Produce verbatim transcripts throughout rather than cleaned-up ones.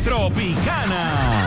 Tropicana.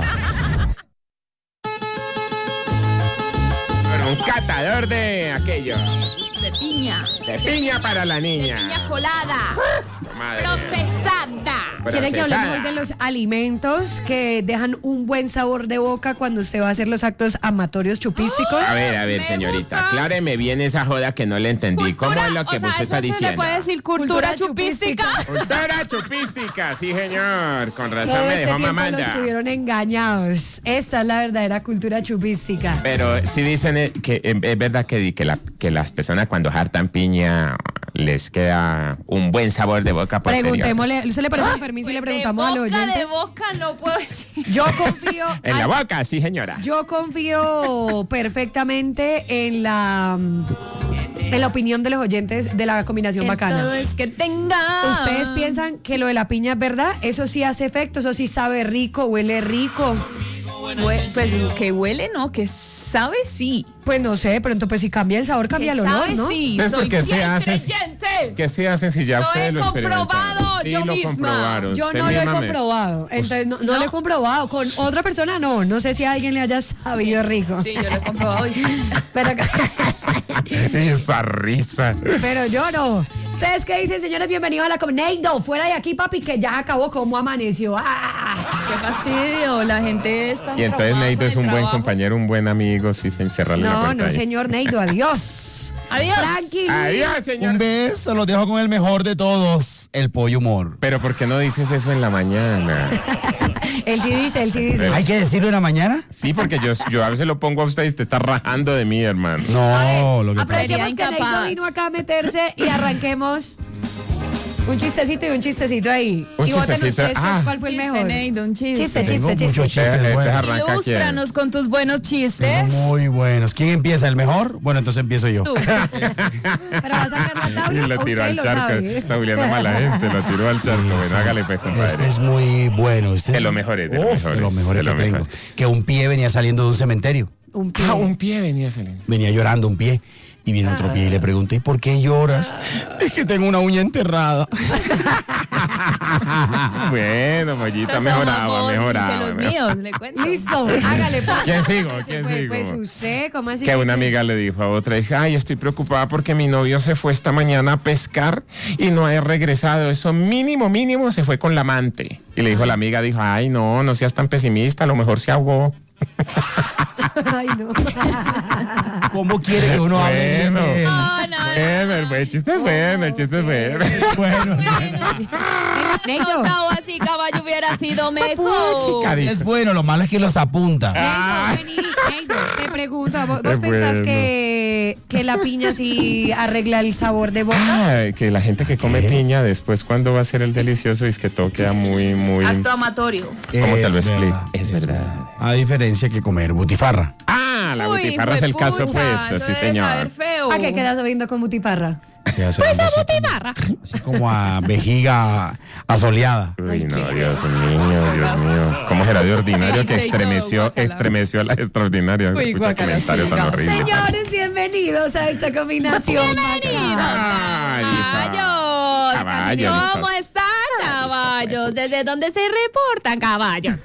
Un catador de aquello. De piña. De piña para la niña. De piña colada. Madre. Procesada. ¿Quieren que hablemos hoy de los alimentos que dejan un buen sabor de boca cuando usted va a hacer los actos amatorios chupísticos? A ver, a ver, Me señorita, gusta. acláreme bien esa joda que no le entendí. Cultura, ¿Cómo es lo que o sea, usted está eso se diciendo? le puede decir cultura, Cultura chupística. Cultura chupística, sí, señor. Con razón Todo me este dejó tiempo mamanda. los estuvieron engañados. Esa es la verdadera cultura chupística. Pero sí dicen eh, que eh, es verdad que, que, la, que las personas cuando hartan piña les queda un buen sabor de boca posterior. Preguntémosle, ¿se le parece enfermizo y le preguntamos a los De boca, oyentes? de boca no puedo decir. Yo confío... En la al- boca, sí, señora. Yo confío perfectamente en la en la opinión de los oyentes de la combinación Todo bacana. es que tenga. ¿Ustedes piensan que lo de la piña es verdad? Eso sí hace efecto, eso sí sabe rico, huele rico. Hue- Pues que huele, no, que sabe, sí. Pues no sé, pero entonces si cambia el sabor, cambia Que el olor, sabe, ¿no? sí. Es Soy porque se fiel hace- creyente. ¿Qué se hacen si ya Lo ustedes he lo experimentaron? comprobado Sí, yo lo misma. comprobaron. Yo Usted no lo he misma me- comprobado, entonces no, no ¿No? lo he comprobado. Con otra persona no, no sé si a alguien le haya sabido rico. Sí, yo lo he comprobado. y- Pero, Esa risa. pero yo no. ¿Ustedes qué dicen, señores? Bienvenidos a la comunidad. Neido, fuera de aquí, papi, que ya acabó como amaneció. ¡Ah! Qué fastidio, la gente está. Y entonces Neito es un buen compañero, un buen amigo, sí, sin cerrarle la No, puerta no, ahí. señor Neido, adiós. Adiós. Tranquilo. Adiós, señor. Un beso, los dejo con el mejor de todos, el pollo humor. Pero ¿por qué no dices eso en la mañana? Él sí dice, él sí dice. ¿Hay que decirlo en la mañana? Sí, porque yo, yo a veces lo pongo a usted y usted está rajando de mí, hermano. No, lo que pasa. Aprovechemos Sería que Neido incapaz. vino acá a meterse y arranquemos un chistecito y un chistecito ahí. Un y voten chistecito, ustedes cuál, ah. cuál fue el Chiste, mejor. Neido, un chiste. Chiste, Tengo chiste, muchos chiste. chistes Este buenos. arranca Ilústranos con tus buenos chistes. Tengo muy buenos. ¿Quién empieza? ¿El mejor? Bueno, entonces empiezo yo. Tú. Pero va a sacar la Y tabla lo o tiró usted al lo charco. sabe. Está Juliana mala gente, lo tiró al charco. Bueno, hágale pues, Este compadre. es muy bueno. Este De es lo mejores, de lo Uf, mejores, de lo mejores de lo que tengo. mejores. Que un pie venía saliendo de un cementerio. Un pie. Ah, un pie venía saliendo. Venía llorando un pie. Y viene otro pie y le pregunta, ¿y por qué lloras? Es que tengo una uña enterrada. Bueno, Mollita, Estos son más mejoraba, vos mejoraba. que los míos, le cuento. Listo, hágale. pues. ¿Quién sigo? Pues, ¿Quién pues, sigo? Pues usted, ¿cómo así? Que una amiga le dijo a otra, dice, ay, estoy preocupada porque mi novio se fue esta mañana a pescar y no ha regresado. Eso mínimo, mínimo se fue con la amante. Y le dijo la amiga, dijo, ay, no, no seas tan pesimista, a lo mejor se ahogó. Ay, no. ¿Cómo quiere que uno hable de Bueno. él? No, no, no. Bueno, el, el chiste es bueno, el chiste es bueno. Bueno, Neido. Contado así, caballo, hubiera sido mejor. Chica, dice. es bueno, lo malo es que los apunta. Ah. Neido, vení, Neido, te pregunto, ¿vos, vos Es pensás bueno. que, que la piña sí arregla el sabor de boca? Ah, que la gente que come piña después cuando va a ser el delicioso es que todo queda muy, muy... Acto amatorio. ¿Cómo te lo Es explico? verdad, Es verdad. A diferencia que comer butifarra. Ah, la Uy, butifarra es el caso juepucha, opuesto, eso sí debe saber señor. feo. ¿A qué quedas viendo con butifarra? Que hace algo así Butifarra. como- Así como a vejiga asoleada. Uy, no, Dios mío, Dios mío. ¿Cómo será de ordinario que Dice y todo, estremeció, guácala. estremeció a la extraordinaria? Uy, Escucha, guácala, comentario sí, tan ya. horrible. Señores, bienvenidos a esta combinación. Bienvenidos, Ay, hija. caballos. Caballos, ¿Cómo hija. están, caballos? ¿Desde dónde se reportan, caballos?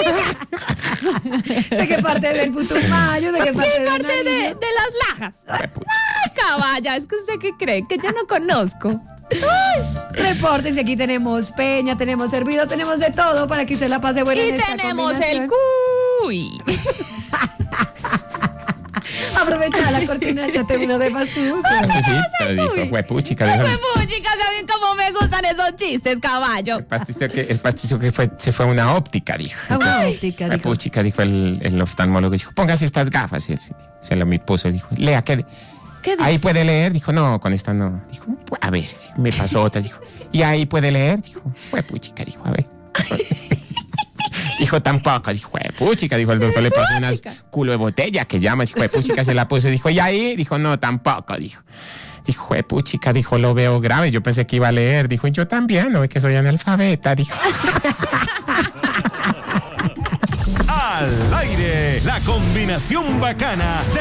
¿De qué parte del Putumayo? ¿De qué parte, ¿Qué de parte de, Nariño? de las lajas? Huepucha. Ay, caballa, es que usted qué cree, que yo no conozco. Repórtense, aquí tenemos peña, tenemos servido, tenemos de todo para que usted la pase buena Y en esta tenemos el combinación. cuy. Aprovecha la cortina, échate uno de pastuso. Pasticito, dijo, huepuchica, dijo. Pues, chicas, ¿saben cómo me gustan esos chistes, caballo? El pastizo que, el pastizo que fue, se fue a una óptica, dijo. A una óptica, dijo. Huepuchica, dijo el, el oftalmólogo, dijo, póngase estas gafas. Y él se, se lo puso y dijo, lea, ¿qué? ¿Qué dice? Ahí puede leer, dijo, no, con esta no. Dijo, a ver, me pasó otra, dijo, y ahí puede leer, dijo, huepuchica, dijo, a ver. Dijo, tampoco, dijo, puchica, dijo el doctor, le pasó unas culo de botella que llama, dijo, puchica, se la puso, dijo, y ahí, dijo, no, tampoco, dijo. Dijo, puchica, dijo, lo veo grave, yo pensé que iba a leer, dijo, yo también, no, es que soy analfabeta, dijo. Al aire, la combinación bacana de